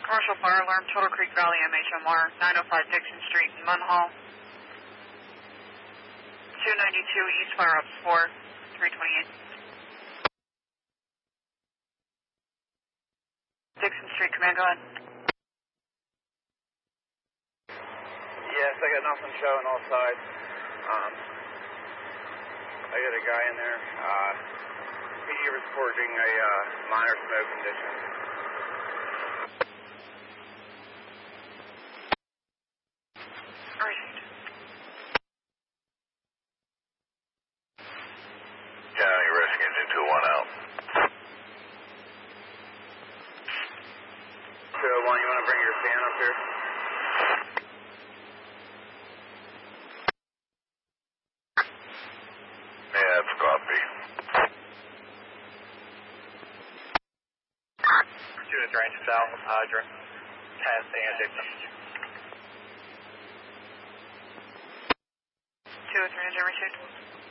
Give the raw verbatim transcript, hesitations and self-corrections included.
Commercial fire alarm, Turtle Creek Valley, M H M R, nine oh five Dixon Street, Munhall. two ninety-two East Fire Ops four, three twenty-eight. Dixon Street, command, go ahead. Yes, I got nothing showing all sides. Um, I got a guy in there. Uh, P D reporting a uh, minor smoke condition. Received. County Rescue Engine two one out. two oh one, you want to bring your fan up here? Yeah, that's a copy. Student range south of Hydrant, past and Dixon. two oh three, engine received.